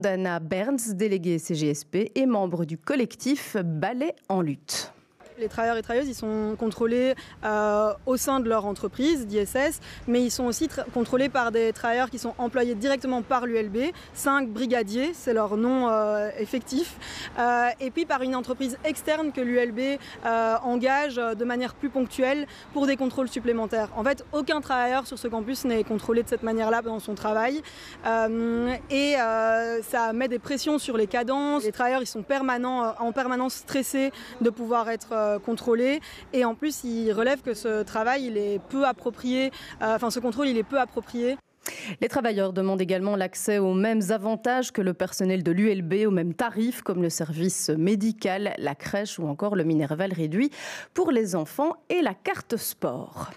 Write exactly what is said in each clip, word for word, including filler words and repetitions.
Dana Berns, déléguée C G S P et membre du collectif Balai en lutte. Les travailleurs et travailleuses, ils sont contrôlés euh, au sein de leur entreprise, d'I S S, mais ils sont aussi contrôlés par des travailleurs qui sont employés directement par l'U L B, cinq brigadiers, c'est leur nom euh, effectif, euh, et puis par une entreprise externe que l'U L B euh, engage de manière plus ponctuelle pour des contrôles supplémentaires. En fait, aucun travailleur sur ce campus n'est contrôlé de cette manière-là dans son travail, euh, et euh, ça met des pressions sur les cadences. Les travailleurs, ils sont permanents, en permanence stressés de pouvoir être euh, contrôlé, et en plus il relève que ce travail il est peu approprié, euh, enfin ce contrôle il est peu approprié. Les travailleurs demandent également l'accès aux mêmes avantages que le personnel de l'U L B, aux mêmes tarifs comme le service médical, la crèche ou encore le Minerval réduit pour les enfants et la carte sport.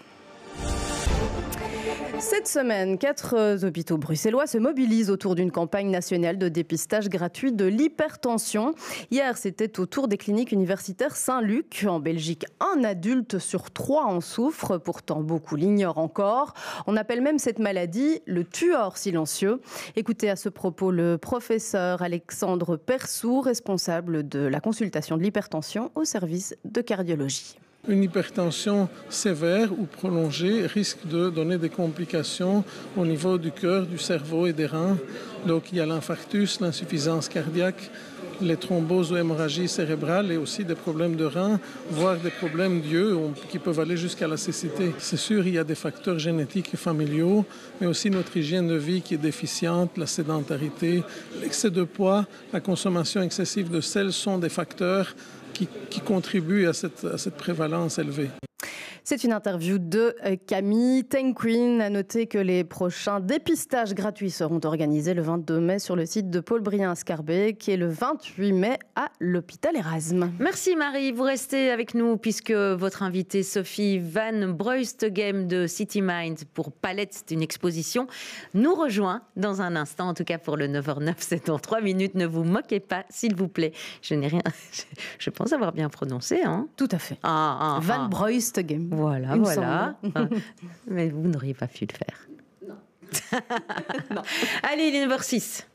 Cette semaine, quatre hôpitaux bruxellois se mobilisent autour d'une campagne nationale de dépistage gratuit de l'hypertension. Hier, c'était au tour des cliniques universitaires Saint-Luc. En Belgique, un adulte sur trois en souffre. Pourtant, beaucoup l'ignorent encore. On appelle même cette maladie le tueur silencieux. Écoutez à ce propos le professeur Alexandre Persou, responsable de la consultation de l'hypertension au service de cardiologie. Une hypertension sévère ou prolongée risque de donner des complications au niveau du cœur, du cerveau et des reins. Donc il y a l'infarctus, l'insuffisance cardiaque, les thromboses ou hémorragies cérébrales et aussi des problèmes de reins, voire des problèmes d'yeux qui peuvent aller jusqu'à la cécité. C'est sûr, il y a des facteurs génétiques et familiaux, mais aussi notre hygiène de vie qui est déficiente, la sédentarité, l'excès de poids, la consommation excessive de sel sont des facteurs Qui, qui contribue à cette, à cette prévalence élevée. C'est une interview de Camille Tenquin. À noter que les prochains dépistages gratuits seront organisés le vingt-deux mai sur le site de Paul Brien à Scarbeck et le vingt-huit mai à l'hôpital Erasme. Merci Marie, vous restez avec nous puisque votre invitée Sophie Van Breustegem de City Mind pour Palette, c'est une exposition, nous rejoint dans un instant, en tout cas pour le neuf heures neuf, c'est dans trois minutes. Ne vous moquez pas, s'il vous plaît. Je n'ai rien. Je pense avoir bien prononcé, hein. Tout à fait. Ah, ah, Van ah. Breustegem. Voilà, Il voilà. Mais vous n'auriez pas pu le faire. Non. Non. Allez, il est neuf heures six.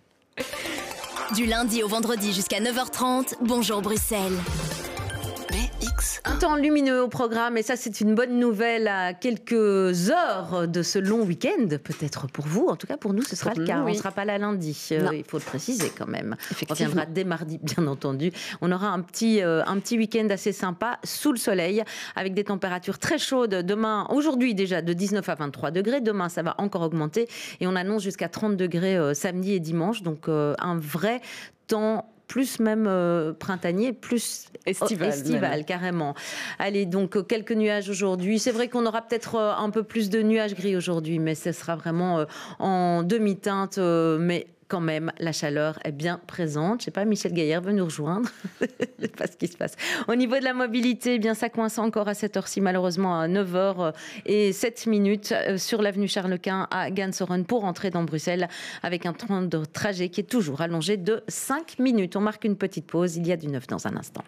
Du lundi au vendredi jusqu'à neuf heures trente, bonjour Bruxelles. B X un. Temps lumineux au programme, et ça c'est une bonne nouvelle à quelques heures de ce long week-end, peut-être pour vous, en tout cas pour nous ce sera pour le cas, nous, oui. On ne sera pas là lundi, euh, il faut le préciser quand même. On reviendra dès mardi bien entendu, on aura un petit, euh, un petit week-end assez sympa sous le soleil, avec des températures très chaudes demain, aujourd'hui déjà de dix-neuf à vingt-trois degrés, demain ça va encore augmenter et on annonce jusqu'à trente degrés euh, samedi et dimanche, donc euh, un vrai temps plus même euh, printanier, plus estival, estival carrément. Allez, donc quelques nuages aujourd'hui. C'est vrai qu'on aura peut-être euh, un peu plus de nuages gris aujourd'hui, mais ce sera vraiment euh, en demi-teinte, euh, mais quand même, la chaleur est bien présente. Je ne sais pas, Michel Gaillard veut nous rejoindre. Je ne sais pas ce qui se passe. Au niveau de la mobilité, eh bien, ça coince encore à cette heure-ci, malheureusement à neuf heures et sept minutes sur l'avenue Charles-Quint à Gansoren pour entrer dans Bruxelles avec un temps de trajet qui est toujours allongé de cinq minutes. On marque une petite pause. Il y a du neuf dans un instant.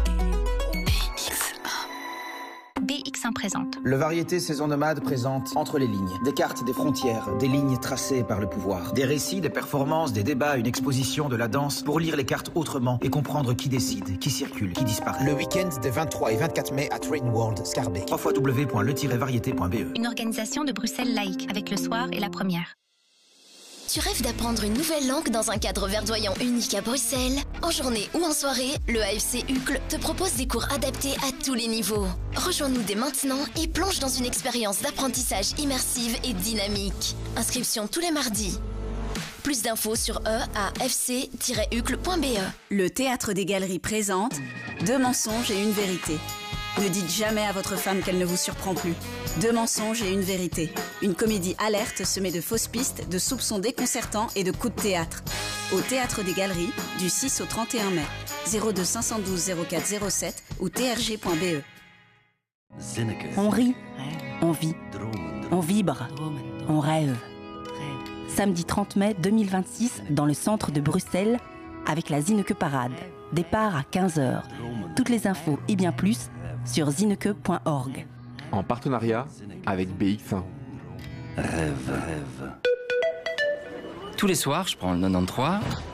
B X un présente. Le Variété Saison Nomade présente Entre les lignes. Des cartes, des frontières, des lignes tracées par le pouvoir. Des récits, des performances, des débats, une exposition, de la danse pour lire les cartes autrement et comprendre qui décide, qui circule, qui disparaît. Le week-end des vingt-trois et vingt-quatre mai à Train World, Scarbeck. w w w point le tiret variété point b e. Une organisation de Bruxelles laïque avec le soir et la première. Tu rêves d'apprendre une nouvelle langue dans un cadre verdoyant unique à Bruxelles? En journée ou en soirée, le A F C U C L te propose des cours adaptés à tous les niveaux. Rejoins-nous dès maintenant et plonge dans une expérience d'apprentissage immersive et dynamique. Inscription tous les mardis. Plus d'infos sur e a f c tiret u c l point b e. Le Théâtre des Galeries présente Deux mensonges et une vérité. Ne dites jamais à votre femme qu'elle ne vous surprend plus. Deux mensonges et une vérité. Une comédie alerte semée de fausses pistes, de soupçons déconcertants et de coups de théâtre. Au Théâtre des Galeries, du six au trente et un mai. zéro deux cinq un deux zéro quatre zéro sept ou t r g point b e. On rit, on vit, on vibre, on rêve. Samedi trente mai deux mille vingt-six, dans le centre de Bruxelles, avec la Zineke Parade. Départ à quinze heures. Toutes les infos et bien plus sur zineke point org. En partenariat avec B X un. Rêve, rêve. Tous les soirs, je prends le quatre-vingt-treize